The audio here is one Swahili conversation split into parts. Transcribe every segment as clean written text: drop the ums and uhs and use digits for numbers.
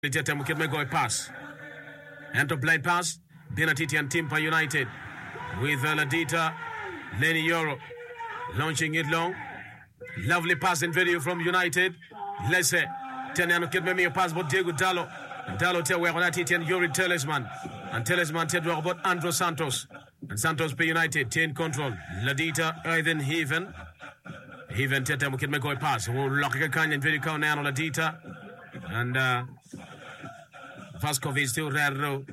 Tete Mukirme go pass. Enter blind pass. Benatiti and Timpa United. With Ladita. Lenny Euro. Launching it long. Lovely pass and video from United. Let's say. Tenano Kirme pass but Diego Dallo. Dallo te Weronati and Yuri Talisman. And Talisman te about Andrew Santos. And Santos per United. 10 control. Ladita Ethan Heaven. Heaven Tete Mukirme go pass. Lock a canyon video count now Ladita. And Vascovic still rare.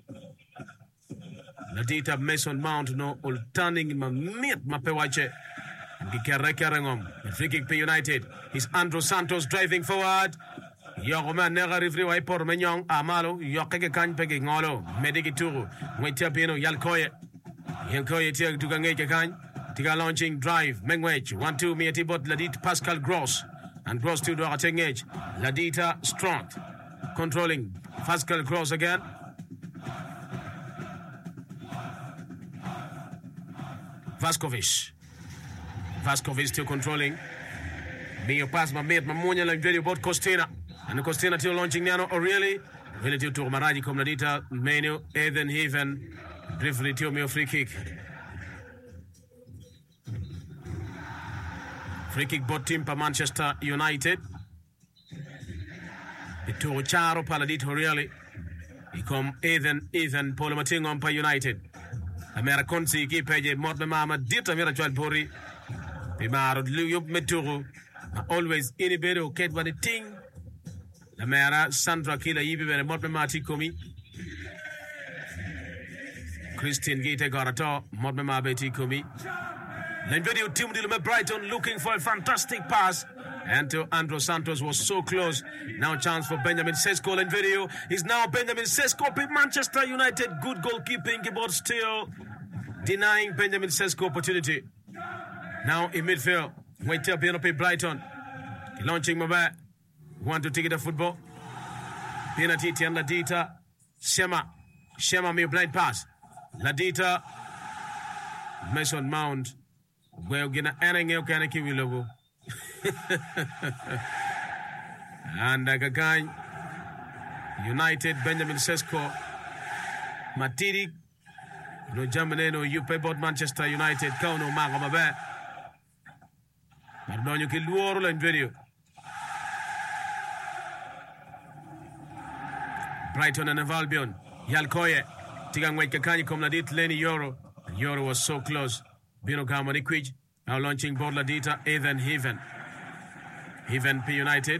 Ladita Mason Mount no all turning in my meat mapewache. Free kick per United. It's Andrew Santos driving forward. Yogoman nega rifriwa por menyong amalo yokeke kan peke ngolo mediki turu mwetia pino Yalkoye tia tukangeke kan tika launching drive mengwech 1-2 mieti bot Ladita Pascal Gross and Gross to do atengage Ladita strong controlling Pascal Gross again. Vascovic still controlling. Being pass my mate Mamunya like video about Costina. And Costina still launching Nano O'Reilly. Relative to Maraji come Ladita menu Ethan Heaven. Briefly to me a free kick. Free kick bot team per Manchester United. Itu Charo Paladito O'Reilly. He come Ethan Polo Matingo per United. American si kipeje Morbe Mama Dita Mira Joel Pori. Bimaro Luyup Meturu. Always any better ket what the thing. La Mera Sandra Kila Yibi Bere Morbe Mati Komi. Christian Gite Garato, Morbe Mabeti Komi. Then video team Dilme Brighton looking for a fantastic pass. And to Andrew Santos was so close. Now chance for Benjamin Sesko. And video is now Benjamin Sesko. Manchester United good goalkeeping, but still denying Benjamin Sesko opportunity. Now in midfield, wait up here Brighton. Launching Mabay. Want to take it to football. Benatiti and Ladita. Shema me blind pass. Ladita. Mason Mount. We're gonna anangel kana kiwilogo. And Gagan United Benjamin Sesko Matidi no Germany no UP bought Manchester United Kauno Magomabe Mardonio Kiluoro and video Brighton and Albion Yalkoye Tigangway Kakani Komladit Lenny Euro was so close Bino Kamani Quij now launching board Ladita Ethan Heaven P United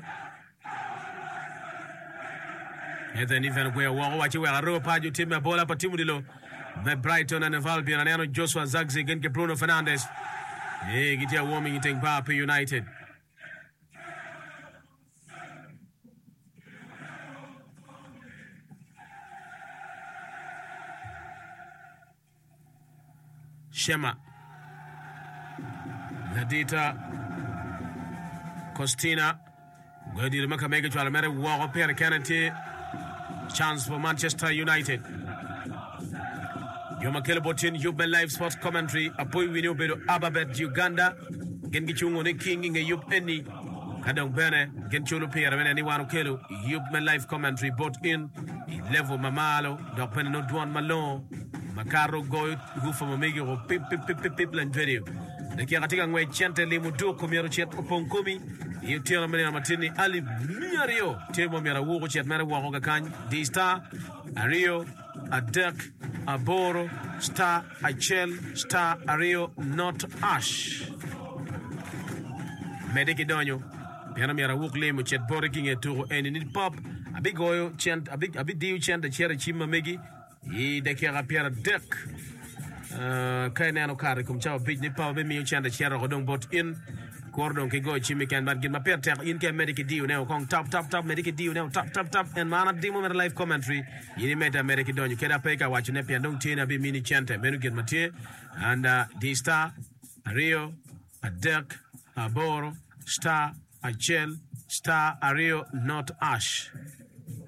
Ethan Heaven where wachi where ropa ju team bola pa timu dilo the Brighton and Albion and ano Joshua Zagzi against Bruno Fernandes gitia warming it pa P United Shema Ladita Costina where did make a mega to Almere walk up here Kennedy chance for Manchester United Yoma Kelbotin Yuben Live Sports Commentary Apoy Wino Bedo Ababet Uganda Gengichungo ne King in a Yup any Kadong Bene Genchulu Pier and anyone Kelo Yuben Live Commentary bought in level Mamalo Dopen no Duan Malone Macaro Goy who from a mega or people and video the Kiatika way gently Mudu Comero Chet Oponkumi, you tell me Martini Ali Mirio, Timo Mira Wuchet Marawaga Kan, D Star, Ario, a Duck, a Boro, Star, a Chell, Star, Ario, not Ash. Medikidonio, Pianamira Wukle, Muchet Boriking a tour and in pop, a big oil chant, a big deal chant, the cherry chima megi, ye de Kiara Duck. Kainano kare kumchawa big ni pa be mi chanda chera godong bot in cordon ke go chimi kan bad gin ma per tek in ke medic diu ne kong top medic diu ne top and mana dimo mer live commentary yini meta medic donyu keda peka wachu ne pia dong tina be mini chante menu gin matie and D Star Rio a Duck a Boro Star a Chell Star a Rio not Ash